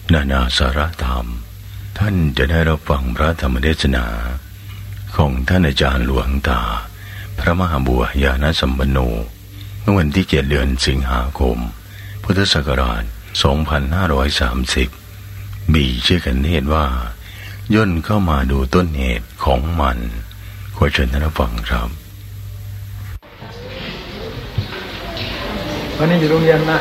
นานาสาระธรรมท่านจะได้รับฟังพระธรรมเทศนาของท่านอาจารย์หลวงตาพระมหาบัวญาณสัมปันโนเมื่อวันที่7 เดือนสิงหาคมพุทธศักราช 2530 มีชื่อกันเทศว่าย่นเข้ามาดูต้นเหตุของมันขอเชิญท่านฟังครับวันนี้อยู่โรงเรียนนะ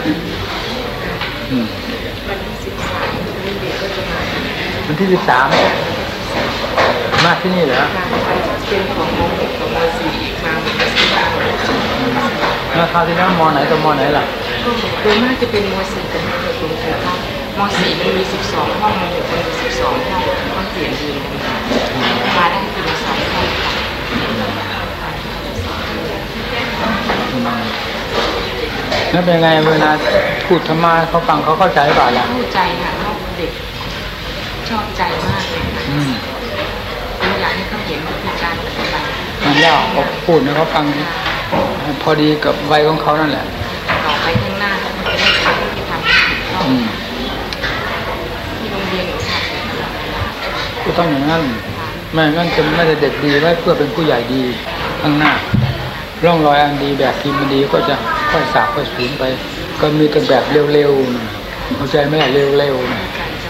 วันที่13มาที่นี่เหรอเป็นของม.6 กับม.4 มาแล้วคราวที่แล้วม.ไหนกับม.ไหนล่ะโดยมากจะเป็นม.4 กับม.6 รวมกันครับม.4 มันมี12ห้องม.6 มันมี12ห้องต้องเปลี่ยนยืนกันมาได้ทีละ2ห้องแล้วเป็นไงเวลาพูดธรรมะเขาฟังเขาเข้าใจป่ะล่ะเข้าใจค่ะเขาเด็กชอบใจมากเลยค่ะอยากให้เขาเห็นวิธีการปฏิบัติมันยากเขาพูดนะเขาฟังพอดีกับวัยของเขานั่นแหละต่อไปข้างหน้าเขาจะได้ทำที่โรงเรียนหนูทำก็ต้องอย่างนั้นไม่งั้นจะไม่ได้เด็กดีไว้เพื่อเป็นผู้ใหญ่ดีข้างหน้าร่องรอยอันดีแบบพิมพ์มันดีก็จะค่อยสาบค่อยสูญไปก็มีแต่แบบเร็วๆเข้าใจไหมเร็วๆนะ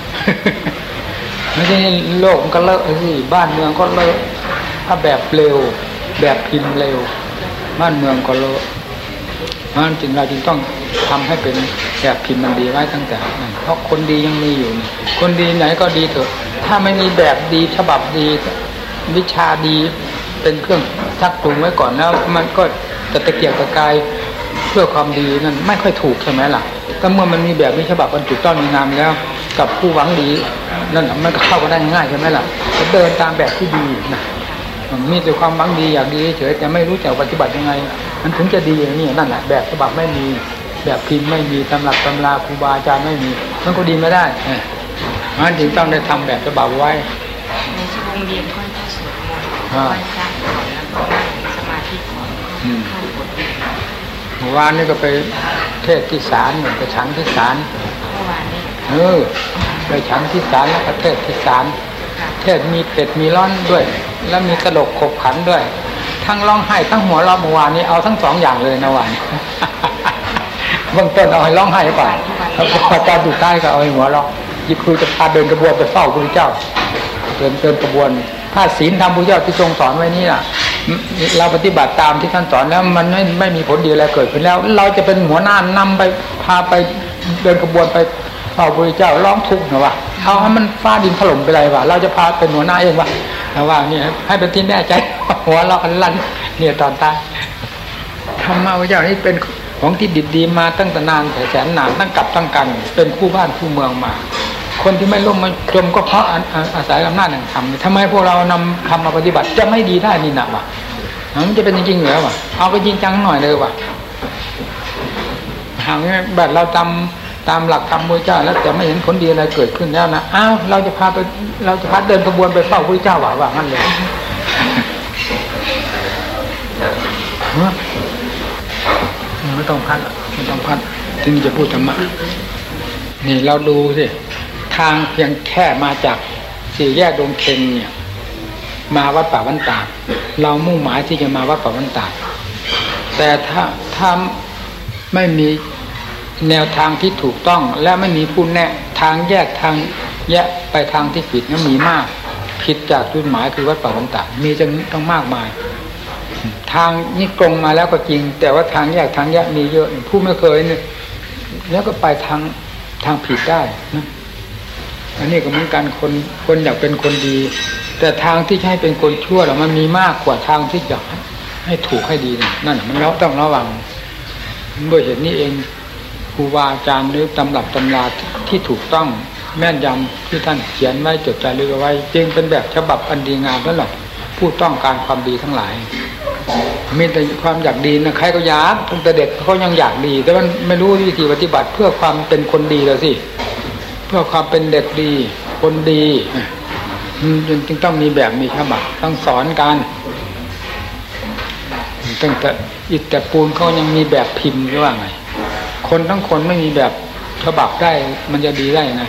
ไม่ใช่โลกมันก็เลอะสิบ้านเมืองก็เลอะถ้าแบบเร็วแบบพิมพ์เร็วบ้านเมืองก็เลอะงั้นจึงเราจึงต้องทำให้เป็นแบบพิมพ์มันดีไว้ตั้งแต่นั้นเพราะคนดียังมีอยู่คนดีไหนก็ดีเถอะถ้าไม่มีแบบดีฉบับดีวิชาดีเป็นเครื่องชักจูงไว้ก่อนแล้วมันก็จะตะเกียกตะกายเพื่อความดีนั่นไม่ค่อยถูกใช่ไหมล่ะก็เมื่อมันมีแบบวิฉบับมันถูกต้องมีงามแล้วกับผู้หวังดีนั่นมันก็เข้ากันได้ง่ายใช่ไหมล่ะจะเดินตามแบบที่ดีนะมันมีแต่ความหวังดีอยากดีเฉยแต่ไม่รู้จักปฏิบัติยังไงมันถึงจะดีอย่างนี้นั่นแหละแบบฉบับไม่มีแบบพิมพ์ไม่มีตำรับตำราครูบาอาจารย์ไม่มีมันก็ดีไม่ได้มันจึงต้องได้ทำแบบฉบับไว้ในชั่วโมงเรียนก็จะสวดมนต์ไหว้พระก่อนแล้วก็นั่งสมาธิก่อนเข้าบทเรียนเมื่อวานนี้ก็ไปเทศที่ศาลไปฉันที่ศาลเมื่อวานนี้ไปฉันที่ศาลแล้วก็เทศที่ศาลเทศมีเผ็ดมีร้อนด้วยแล้วมีตลกขบขันด้วยทั้งร้องไห้ทั้งหัวเราะเมื่อวานนี้เอาทั้งสองอย่างเลยนะวันเบื้องต้นเอาให้ร้องไห้ก่อนแล้วพอตอนสุดท้ายก็เอาให้หัวเราะยิ่งครูจะพาเดินกระบวนไปเฝ้าพระพุทธเจ้าเดินกระบวนถ้าศีลธรรมพระพุทธเจ้าที่ทรงสอนไว้นี่ล่ะเราปฏิบัติตามที่ท่านสอนแล้วมันไม่มีผลดีอะไรเกิดขึ้นแล้วเราจะเป็นหัวหน้านำไปพาไปเดินกระบวนไปเฝ้าพระพุทธเจ้าร้องทุกข์นะวะเอาให้มันฟ้าดินถล่มไปเลยวะเราจะพาเป็นหัวหน้าเองวะนะว่านี่ให้เป็นที่แน่ใจหัวเราะกันลั่นเนี่ยตอนตายธรรมะพระเจ้านี่เป็นของที่ดิบดีมาตั้งแต่นานแต่แสนนานตั้งกับตั้งกันเป็นคู่บ้านคู่เมืองมาคนที่ไม่ร่มไม่จมก็เพราะอาศัยอำนาจแห่งธรรมทำไมพวกเรานำธรรมมาปฏิบัติจะไม่ดีได้นี่นะวะมันจะเป็นจริงๆเหรอวะเอาไปจริงจังหน่อยเลยวะหากแบบเราตามหลักธรรมพระเจ้าแล้วแต่ไม่เห็นผลดีอะไรเกิดขึ้นแล้วนะอ้าวเราจะพาเดินกระบวนไปเฝ้าพระเจ้าว่างั้นเลยไม่ต้องพัดที่นี่จะพูดธรรมะนี่เราดูสิทางเพียงแค่มาจากสี่แยกดงเค็งเนี่ยมาวัดป่าบ้านตาดเรามุ่งหมายที่จะมาวัดป่าบ้านตาดแต่ถ้าไม่มีแนวทางที่ถูกต้องและไม่มีผู้แนะทางแยกทางแยกไปทางที่ผิดนั้นมีมากผิดจากจุดหมายคือวัดป่าบ้านตาดมีจนต้องมากมายทางนี้ตรงมาแล้วก็จริงแต่ว่าทางแยกมีเยอะผู้ไม่เคยเนี่ยแล้วก็ไปทางผิดได้นะอันนี้ก็เหมือนกันคนอยากเป็นคนดีแต่ทางที่ให้เป็นคนชั่วแล้วมันมีมากกว่าทางที่จะให้ถูกให้ดีนั่นมันเราต้องระวังด้วยเหตุนี้เองครูบาอาจารย์หรือตำรับตำราที่ถูกต้องแม่นยำที่ท่านเขียนไว้จดจารึกเอาไว้จึงเป็นแบบฉบับอันดีงามสำหรับผู้ต้องการความดีทั้งหลายมีแต่ความอยากดีนะใครก็อยากตั้งแต่เด็กเขายังอยากดีแต่มันไม่รู้วิธีปฏิบัติเพื่อความเป็นคนดีแล้วสิเพื่อความเป็นเด็กดีคนดีจึงต้องมีแบบมีฉบับต้องสอนกันตั้งแต่อิฐแต่ปูนเขายังมีแบบพิมพ์หรือว่าไงคนทั้งคนไม่มีแบบฉบับได้มันจะดีได้ไง